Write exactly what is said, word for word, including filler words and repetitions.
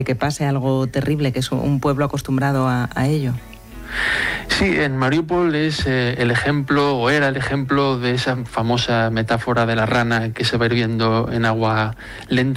que pase algo terrible, que es un pueblo acostumbrado a, a ello. Sí, en Mariupol es eh, el ejemplo, o era el ejemplo de esa famosa metáfora de la rana que se va hirviendo en agua lenta.